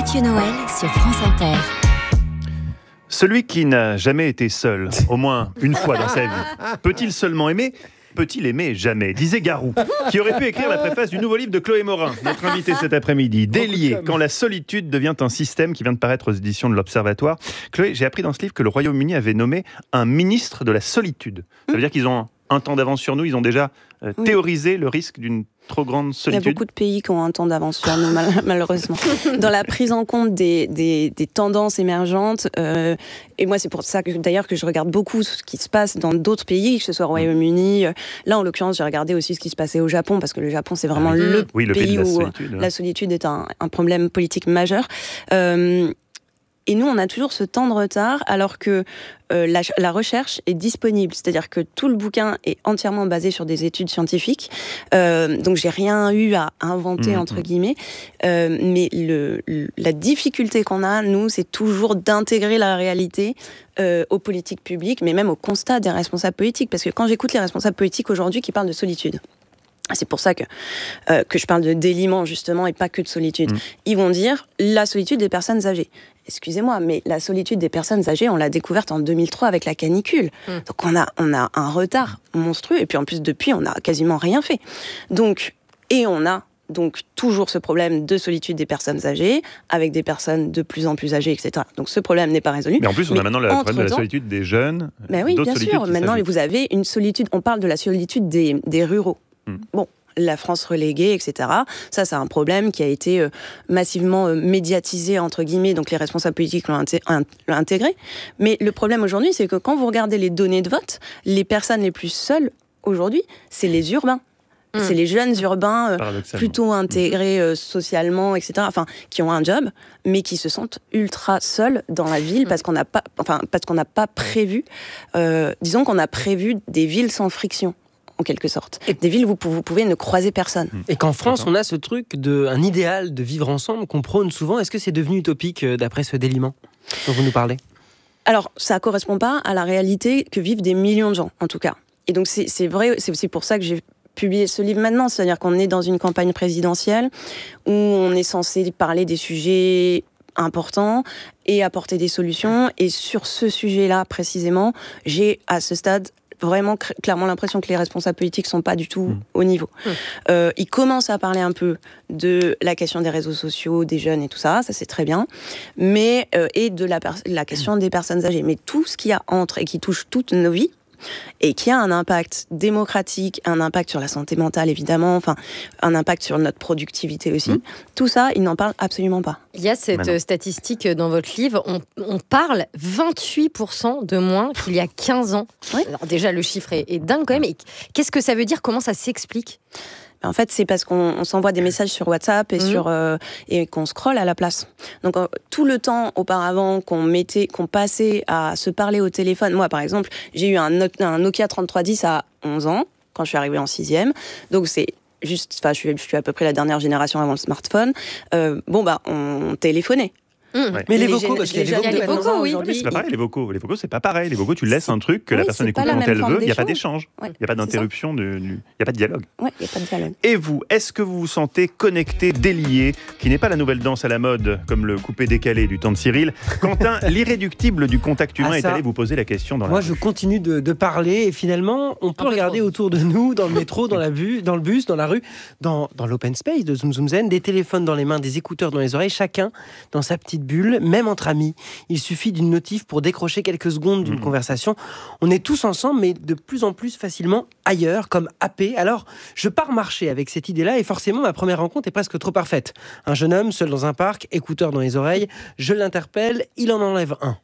Mathieu Noël sur France Inter. Celui qui n'a jamais été seul, au moins une fois dans sa vie, peut-il seulement aimer ? Peut-il aimer jamais ? Disait Garou, qui aurait pu écrire la préface du nouveau livre de Chloé Morin, notre invité cet après-midi. Délié, quand la solitude devient un système, qui vient de paraître aux éditions de l'Observatoire. Chloé, j'ai appris dans ce livre que le Royaume-Uni avait nommé un ministre de la solitude. Ça veut dire qu'ils ont un temps d'avance sur nous, ils ont déjà théorisé le risque d'une trop grande solitude. Il y a beaucoup de pays qui ont un temps d'avance sur nous, malheureusement. Dans la prise en compte des tendances émergentes, et moi c'est pour ça que je regarde beaucoup ce qui se passe dans d'autres pays, que ce soit au Royaume-Uni. Là, en l'occurrence, j'ai regardé aussi ce qui se passait au Japon, parce que le Japon, c'est vraiment le pays où la solitude est un problème politique majeur. Et nous, on a toujours ce temps de retard, alors que la recherche est disponible. C'est-à-dire que tout le bouquin est entièrement basé sur des études scientifiques. Donc, j'ai rien eu à inventer, entre guillemets. Mais la difficulté qu'on a, nous, c'est toujours d'intégrer la réalité aux politiques publiques, mais même au constat des responsables politiques. Parce que quand j'écoute les responsables politiques aujourd'hui qui parlent de solitude, c'est pour ça que je parle de déliement, justement, et pas que de solitude. Ils vont dire la solitude des personnes âgées. Excusez-moi, mais la solitude des personnes âgées, on l'a découverte en 2003 avec la canicule. Donc on a un retard monstrueux, et puis en plus, depuis, on n'a quasiment rien fait. Donc, et on a donc toujours ce problème de solitude des personnes âgées, avec des personnes de plus en plus âgées, etc. Donc ce problème n'est pas résolu. Mais en plus, on a maintenant le problème de la solitude des jeunes. Mais oui, bien sûr. Maintenant, vous avez une solitude, on parle de la solitude des ruraux. Bon, la France reléguée, etc. Ça, c'est un problème qui a été massivement médiatisé, entre guillemets, donc les responsables politiques l'ont intégré. Mais le problème aujourd'hui, c'est que quand vous regardez les données de vote, les personnes les plus seules, aujourd'hui, c'est les urbains. C'est les jeunes urbains plutôt intégrés socialement, etc., enfin, qui ont un job, mais qui se sentent ultra seuls dans la ville parce qu'on n'a pas prévu, disons qu'on a prévu des villes sans friction, en quelque sorte. Des villes où vous pouvez ne croiser personne. Et qu'en France, on a ce truc un idéal de vivre ensemble qu'on prône souvent. Est-ce que c'est devenu utopique d'après ce déliement dont vous nous parlez ? Alors, ça ne correspond pas à la réalité que vivent des millions de gens, en tout cas. Et donc, c'est vrai, c'est aussi pour ça que j'ai publié ce livre maintenant. C'est-à-dire qu'on est dans une campagne présidentielle où on est censé parler des sujets importants et apporter des solutions. Et sur ce sujet-là, précisément, j'ai, à ce stade, vraiment clairement l'impression que les responsables politiques sont pas du tout au niveau. Ils commencent à parler un peu de la question des réseaux sociaux, des jeunes et tout ça, c'est très bien, mais et de la question des personnes âgées. Mais tout ce qu'il y a entre et qui touche toutes nos vies, et qui a un impact démocratique, un impact sur la santé mentale évidemment, enfin un impact sur notre productivité aussi. Tout ça, ils n'en parlent absolument pas. Il y a cette statistique dans votre livre, on parle 28% de moins qu'il y a 15 ans. Oui. Alors déjà, le chiffre est dingue quand même. Et qu'est-ce que ça veut dire ? Comment ça s'explique ? En fait, c'est parce qu'on s'envoie des messages sur WhatsApp et qu'on scrolle à la place. Donc, tout le temps auparavant qu'on passait à se parler au téléphone. Moi, par exemple, j'ai eu un Nokia 3310 à 11 ans, quand je suis arrivée en 6e. Donc, c'est juste... Enfin, je suis à peu près la dernière génération avant le smartphone. On téléphonait. Mais les vocaux, parce qu'il y a les vocaux, oui. Mais c'est pas pareil, les vocaux. Les vocaux, c'est pas pareil. Les vocaux, tu laisses un truc que la personne écoute quand elle veut. Il n'y a pas d'échange. Il n'y a pas d'interruption. Il n'y a pas de dialogue. Oui, il n'y a pas de dialogue. Et vous, est-ce que vous vous sentez connecté, délié, qui n'est pas la nouvelle danse à la mode, comme le coupé-décalé du temps de Cyril ? Quentin, l'irréductible du contact humain, est allé vous poser la question dans la rue. Moi, je continue de parler et finalement, on peut regarder autour de nous, dans le métro, dans le bus, dans la rue, dans l'open space de Zoom Zoom Zen, des téléphones dans les mains, des écouteurs dans les oreilles, chacun dans sa petite bulle, même entre amis. Il suffit d'une notif pour décrocher quelques secondes d'une conversation. On est tous ensemble, mais de plus en plus facilement ailleurs, comme happés. Alors, je pars marcher avec cette idée-là et forcément, ma première rencontre est presque trop parfaite. Un jeune homme, seul dans un parc, écouteurs dans les oreilles, je l'interpelle, il en enlève un.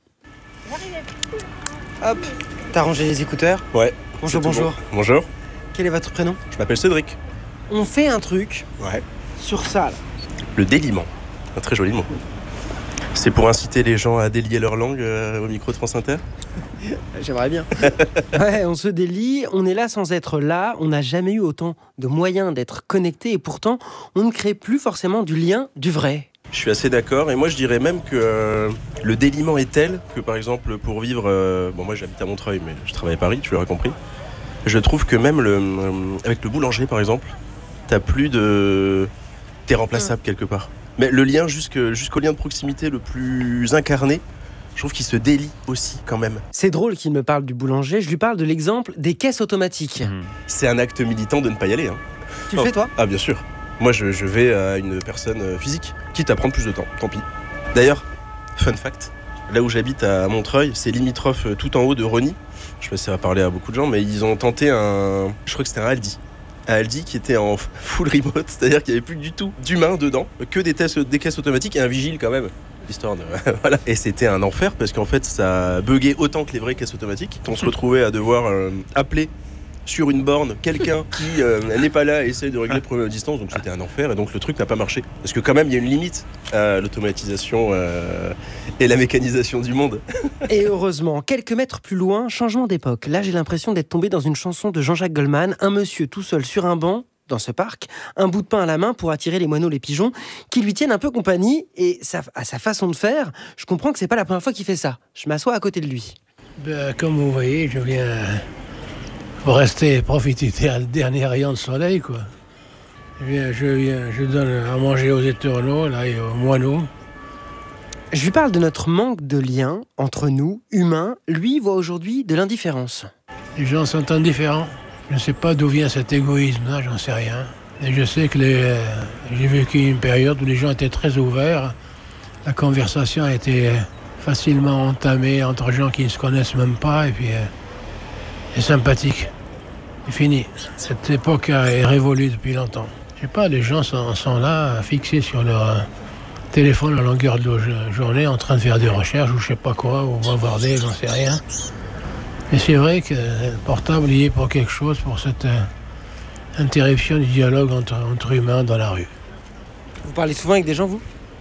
Hop, t'as rangé les écouteurs ? Ouais. Bonjour. Bon. Bonjour. Quel est votre prénom ? Je m'appelle Cédric. On fait un truc sur ça, là. Le déliement. Un très joli mot. C'est pour inciter les gens à délier leur langue au micro de France Inter ? J'aimerais bien. Ouais, on se délie, on est là sans être là, on n'a jamais eu autant de moyens d'être connectés et pourtant, on ne crée plus forcément du lien, du vrai. Je suis assez d'accord et moi je dirais même que le déliement est tel que par exemple pour vivre... moi j'habite à Montreuil mais je travaille à Paris, tu l'auras compris. Je trouve que même avec le boulanger par exemple, t'as plus de T'es remplaçable quelque part. Mais le lien jusqu'au lien de proximité le plus incarné, je trouve qu'il se délie aussi quand même. C'est drôle qu'il me parle du boulanger. Je lui parle de l'exemple des caisses automatiques. C'est un acte militant de ne pas y aller. Hein. Tu le fais toi ? Ah bien sûr. Moi je vais à une personne physique, quitte à prendre plus de temps, tant pis. D'ailleurs, fun fact, là où j'habite à Montreuil, c'est limitrophe tout en haut de Rony. Je sais pas si ça va parler à beaucoup de gens, mais ils ont tenté je crois que c'était un Aldi. Un Aldi qui était en full remote, c'est-à-dire qu'il n'y avait plus du tout d'humains dedans, que des caisses automatiques et un vigile quand même. Histoire de... voilà. Et c'était un enfer parce qu'en fait ça buguait autant que les vraies caisses automatiques. On se retrouvait à devoir appeler sur une borne quelqu'un qui n'est pas là et essaye de régler le problème à distance, donc c'était un enfer et donc le truc n'a pas marché. Parce que quand même il y a une limite à l'automatisation et la mécanisation du monde. Et heureusement, quelques mètres plus loin, changement d'époque. Là j'ai l'impression d'être tombé dans une chanson de Jean-Jacques Goldman, un monsieur tout seul sur un banc, dans ce parc, un bout de pain à la main pour attirer les moineaux, les pigeons, qui lui tiennent un peu compagnie, et à sa façon de faire, je comprends que c'est pas la première fois qu'il fait ça. Je m'assois à côté de lui. Comme vous voyez, je viens pour profiter des derniers rayons de soleil, quoi. Je donne à manger aux éternaux, là, et aux moineaux. Je lui parle de notre manque de lien entre nous, humains. Lui voit aujourd'hui de l'indifférence. Les gens sont indifférents. Je ne sais pas d'où vient cet égoïsme-là, j'en sais rien. Et je sais que j'ai vécu une période où les gens étaient très ouverts. La conversation a été facilement entamée entre gens qui ne se connaissent même pas, et puis c'est sympathique. C'est fini. Cette époque est révolue depuis longtemps. Je sais pas, les gens sont là, fixés sur leur téléphone à longueur de journée, en train de faire des recherches ou je sais pas quoi, ou bavarder, j'en sais rien. Mais c'est vrai que le portable y est pour quelque chose, pour cette interruption du dialogue entre humains dans la rue. Vous parlez souvent avec des gens, vous ?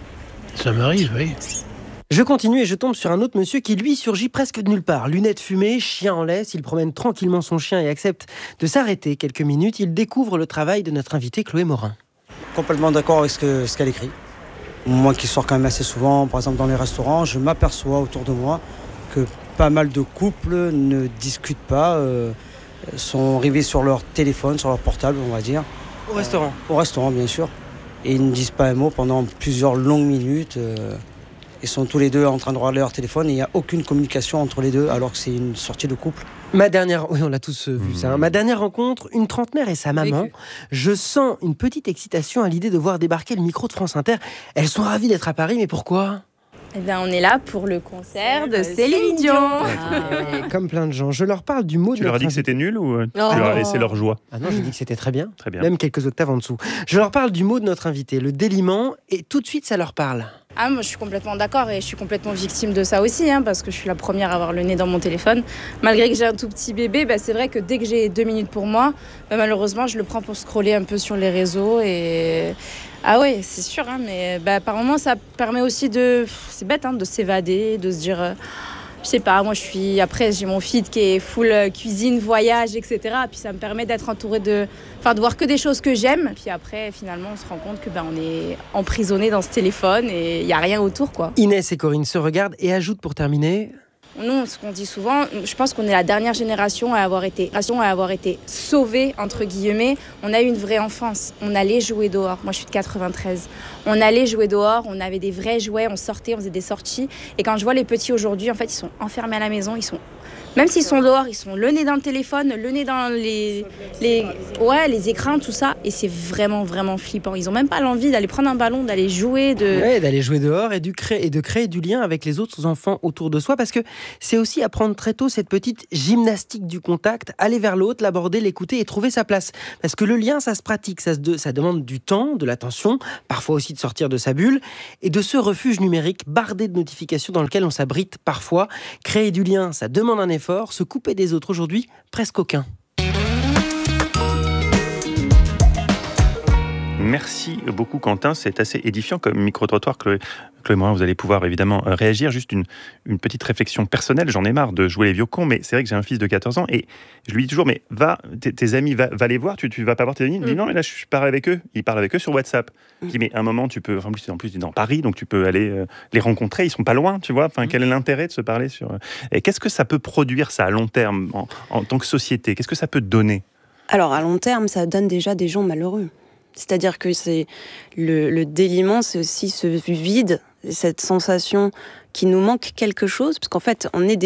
Ça m'arrive, oui. Je continue et je tombe sur un autre monsieur qui, lui, surgit presque de nulle part. Lunettes fumées, chien en laisse, il promène tranquillement son chien et accepte de s'arrêter quelques minutes. Il découvre le travail de notre invitée Chloé Morin. Complètement d'accord avec ce qu'elle écrit. Moi qui sors quand même assez souvent, par exemple dans les restaurants, je m'aperçois autour de moi que pas mal de couples ne discutent pas, sont rivés sur leur téléphone, sur leur portable, on va dire. Au restaurant ? Au restaurant, bien sûr. Et ils ne disent pas un mot pendant plusieurs longues minutes. Ils sont tous les deux en train de regarder leur téléphone et il n'y a aucune communication entre les deux alors que c'est une sortie de couple. Oui, on l'a tous vu ça. Ma dernière rencontre, une trentenaire et sa maman. Je sens une petite excitation à l'idée de voir débarquer le micro de France Inter. Elles sont ravies d'être à Paris, mais pourquoi ? Eh bien, on est là pour le concert de Céline Dion. Comme plein de gens. Je leur parle du mot de Tu leur as dit que c'était nul ou tu leur as laissé leur joie ? Ah non, j'ai dit que c'était très bien. Très bien. Même quelques octaves en dessous. Je leur parle du mot de notre invité, le déliement, et tout de suite, ça leur parle. Ah, moi, je suis complètement d'accord et je suis complètement victime de ça aussi, parce que je suis la première à avoir le nez dans mon téléphone. Malgré que j'ai un tout petit bébé, c'est vrai que dès que j'ai 2 minutes pour moi, malheureusement, je le prends pour scroller un peu sur les réseaux et... Ah ouais, c'est sûr, mais par moments, ça permet aussi c'est bête, de s'évader, de se dire... je sais pas, moi après j'ai mon feed qui est full cuisine, voyage, etc. Puis ça me permet d'être entourée de voir que des choses que j'aime. Puis après, finalement, on se rend compte que on est emprisonné dans ce téléphone et il y a rien autour, quoi. Inès et Corinne se regardent et ajoutent pour terminer... Nous, ce qu'on dit souvent, je pense qu'on est la dernière génération à avoir été sauvée, entre guillemets. On a eu une vraie enfance. On allait jouer dehors. Moi, je suis de 93. On allait jouer dehors, on avait des vrais jouets, on sortait, on faisait des sorties. Et quand je vois les petits aujourd'hui, en fait, ils sont enfermés à la maison. Même s'ils sont dehors, ils sont le nez dans le téléphone, le nez dans les écrans, tout ça. Et c'est vraiment, vraiment flippant. Ils n'ont même pas l'envie d'aller prendre un ballon, d'aller jouer. D'aller jouer dehors et de créer du lien avec les autres enfants autour de soi. Parce que c'est aussi apprendre très tôt cette petite gymnastique du contact, aller vers l'autre, l'aborder, l'écouter et trouver sa place. Parce que le lien, ça se pratique, ça demande du temps, de l'attention, parfois aussi de sortir de sa bulle et de ce refuge numérique bardé de notifications dans lequel on s'abrite parfois. Créer du lien, ça demande un effort, se couper des autres aujourd'hui, presque aucun. Merci beaucoup Quentin, c'est assez édifiant comme micro-trottoir. Chloé Morin, vous allez pouvoir évidemment réagir. Juste une petite réflexion personnelle, j'en ai marre de jouer les vieux cons, mais c'est vrai que j'ai un fils de 14 ans et je lui dis toujours, mais tes amis, va les voir, tu vas pas voir tes amis. Il me dit non, mais là je parle avec eux. Il parle avec eux sur WhatsApp. Je dis mais à un moment tu peux, en plus il est dans Paris, donc tu peux aller les rencontrer, ils sont pas loin, tu vois. Quel est l'intérêt de se parler sur... Et qu'est-ce que ça peut produire ça à long terme en tant que société ? Qu'est-ce que ça peut donner ? Alors à long terme, ça donne déjà des gens malheureux. C'est-à-dire que c'est le déliement, c'est aussi ce vide, cette sensation qu'il nous manque quelque chose, parce qu'en fait,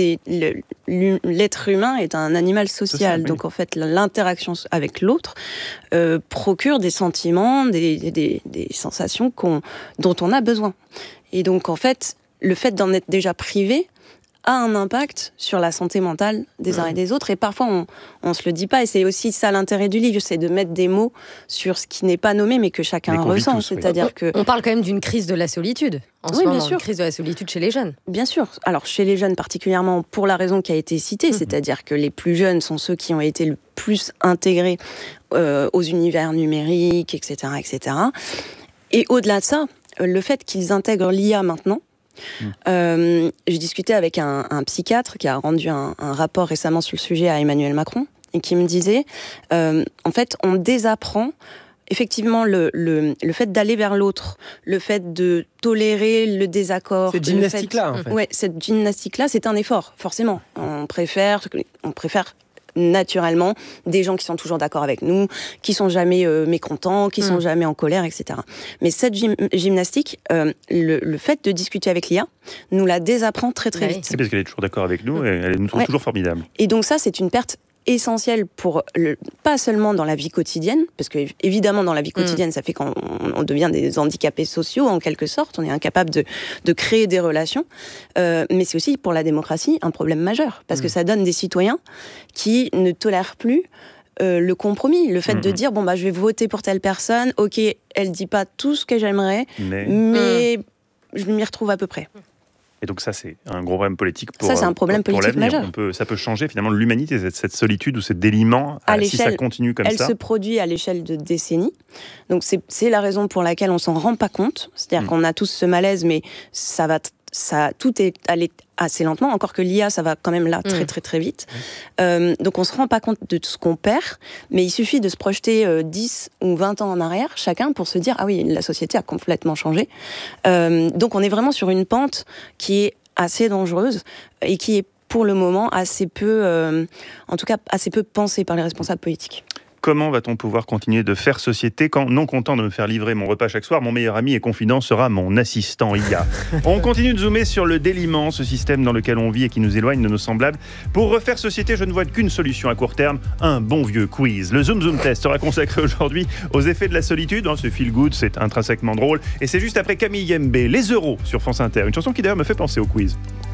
l'être humain est un animal social, donc en fait, l'interaction avec l'autre procure des sentiments, des sensations dont on a besoin. Et donc en fait, le fait d'en être déjà privé a un impact sur la santé mentale des uns et des autres, et parfois on se le dit pas, et c'est aussi ça l'intérêt du livre, c'est de mettre des mots sur ce qui n'est pas nommé mais que chacun ressent. C'est-à-dire que on parle quand même d'une crise de la solitude en ce moment, bien sûr. Une crise de la solitude chez les jeunes. Bien sûr. Alors chez les jeunes particulièrement pour la raison qui a été citée, c'est-à-dire que les plus jeunes sont ceux qui ont été le plus intégrés aux univers numériques, etc., etc. Et au-delà de ça, le fait qu'ils intègrent l'IA maintenant. J'ai discuté avec un psychiatre qui a rendu un rapport récemment sur le sujet à Emmanuel Macron et qui me disait en fait on désapprend effectivement le fait d'aller vers l'autre, le fait de tolérer le désaccord. Cette gymnastique-là, en fait. Ouais, cette gymnastique-là, c'est un effort, forcément. On préfère naturellement des gens qui sont toujours d'accord avec nous, qui sont jamais mécontents, qui sont jamais en colère, etc. Mais cette gymnastique, le fait de discuter avec l'IA nous la désapprend très très vite. C'est parce qu'elle est toujours d'accord avec nous et elle nous trouve toujours formidable. Et donc ça, c'est une perte essentielle pour pas seulement dans la vie quotidienne, parce que évidemment dans la vie quotidienne ça fait qu'on devient des handicapés sociaux en quelque sorte, on est incapable de créer des relations, mais c'est aussi pour la démocratie un problème majeur, parce que ça donne des citoyens qui ne tolèrent plus le compromis, le fait de dire bon bah je vais voter pour telle personne, ok elle dit pas tout ce que j'aimerais, mais je m'y retrouve à peu près. Et donc ça, c'est un gros problème politique pour ça, c'est un problème politique majeur. Ça peut changer finalement l'humanité, cette solitude ou ce déliement, si ça continue comme ça. Elle se produit à l'échelle de décennies. Donc c'est la raison pour laquelle on s'en rend pas compte. C'est-à-dire qu'on a tous ce malaise, mais tout est allé assez lentement. Encore que l'IA, ça va quand même là très très très vite. Donc on se rend pas compte de ce qu'on perd, mais il suffit de se projeter 10 ou 20 ans en arrière, chacun, pour se dire ah oui, la société a complètement changé. Donc on est vraiment sur une pente qui est assez dangereuse et qui est pour le moment assez peu, en tout cas assez peu pensée par les responsables politiques. Comment va-t-on pouvoir continuer de faire société quand, non content de me faire livrer mon repas chaque soir, mon meilleur ami et confident sera mon assistant IA? On continue de zoomer sur le déliement, ce système dans lequel on vit et qui nous éloigne de nos semblables. Pour refaire société, je ne vois qu'une solution à court terme, un bon vieux quiz. Le Zoom Zoom Test sera consacré aujourd'hui aux effets de la solitude. C'est feel good, c'est intrinsèquement drôle. Et c'est juste après Camille Yembe, Les Euros sur France Inter. Une chanson qui d'ailleurs me fait penser au quiz.